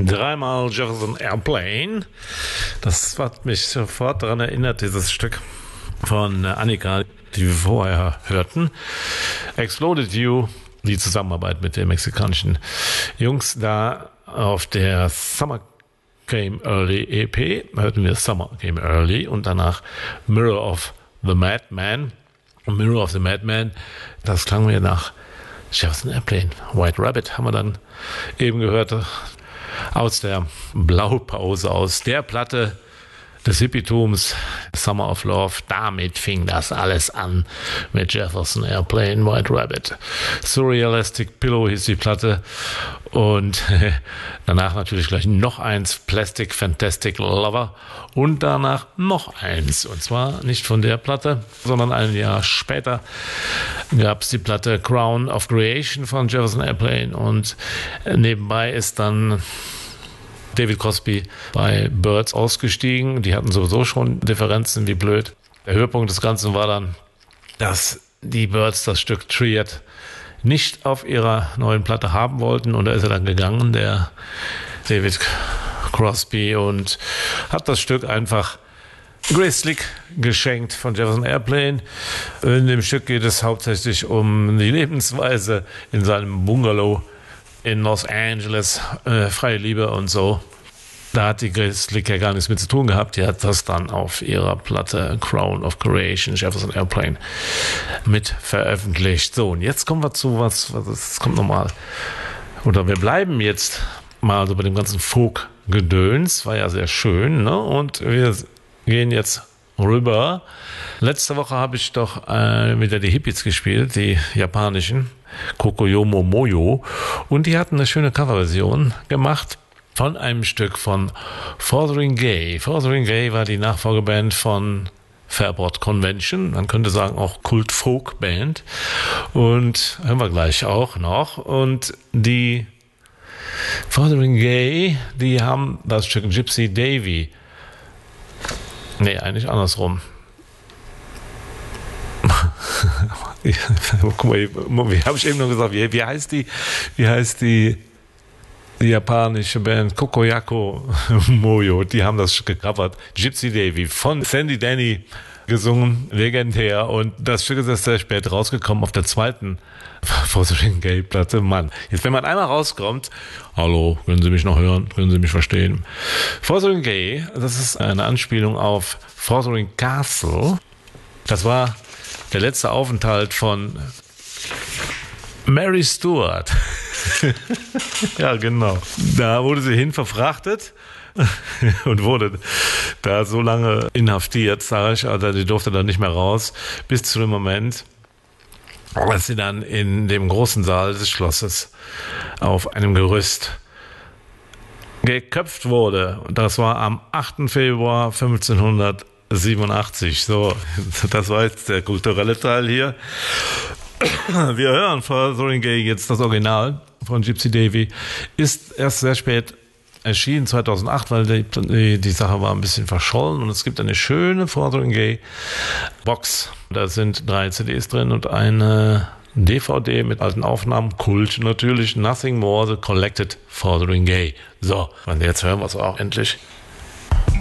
Dreimal Jefferson Airplane. Das hat mich sofort daran erinnert, dieses Stück von Annika, die wir vorher hörten. Exploded You, die Zusammenarbeit mit den mexikanischen Jungs da auf der Summer Came Early EP, hörten wir Summer Came Early und danach Mirror of the Madman. Mirror of the Madman, das klang mir nach Jefferson Airplane. White Rabbit haben wir dann eben gehört aus der Blaupause, aus der Platte des Hippietums, Summer of Love. Damit fing das alles an mit Jefferson Airplane, White Rabbit. Surrealistic Pillow hieß die Platte und danach natürlich gleich noch eins, Plastic Fantastic Lover und danach noch eins, und zwar nicht von der Platte, sondern ein Jahr später gab es die Platte Crown of Creation von Jefferson Airplane und nebenbei ist dann David Crosby bei Byrds ausgestiegen. Die hatten sowieso schon Differenzen wie blöd. Der Höhepunkt des Ganzen war dann, dass die Byrds das Stück Triad nicht auf ihrer neuen Platte haben wollten. Und da ist er dann gegangen, der David Crosby, und hat das Stück einfach Grace Slick geschenkt von Jefferson Airplane. In dem Stück geht es hauptsächlich um die Lebensweise in seinem Bungalow in Los Angeles, freie Liebe und so. Da hat die Grace Slick ja gar nichts mit zu tun gehabt. Die hat das dann auf ihrer Platte Crown of Creation, Jefferson Airplane, mit veröffentlicht. So, und jetzt kommen wir zu was kommt nochmal. Oder wir bleiben jetzt mal so bei dem ganzen Folk-Gedöns. War ja sehr schön, ne? Und wir gehen jetzt rüber. Letzte Woche habe ich doch wieder die Hippies gespielt, die japanischen. Kokoyomo Moyo, und die hatten eine schöne Coverversion gemacht von einem Stück von Fothering Gay. Fothering Gay war die Nachfolgeband von Fairport Convention, man könnte sagen auch Kult-Folk-Band, und hören wir gleich auch noch. Und die Fothering Gay, die haben das Stück Gypsy Davy, eigentlich andersrum. Guck mal, wie habe ich eben noch gesagt, wie heißt die japanische Band Kokoyako Moyo, die haben das gecovert. Gypsy Davy von Sandy Denny gesungen, legendär, und das Stück ist erst sehr spät rausgekommen auf der zweiten Fothering Gay Platte. Mann, jetzt wenn man einmal rauskommt, hallo, können Sie mich noch hören, können Sie mich verstehen? Fothering Gay, das ist eine Anspielung auf Fothering Castle. Das war der letzte Aufenthalt von Mary Stuart. Ja, genau. Da wurde sie hin verfrachtet und wurde da so lange inhaftiert, sage ich, also die durfte dann nicht mehr raus, bis zu dem Moment, als sie dann in dem großen Saal des Schlosses auf einem Gerüst geköpft wurde. Und das war am 8. Februar 1587. So, das war jetzt der kulturelle Teil hier. Wir hören von Fothering Gay jetzt das Original von Gypsy Davy. Ist erst sehr spät erschienen, 2008, weil die Sache war ein bisschen verschollen, und es gibt eine schöne Fothering Gay Box. Da sind 3 CDs drin und eine DVD mit alten Aufnahmen, Kult natürlich, Nothing More, The Collected Fothering Gay. So, und jetzt hören wir es auch endlich.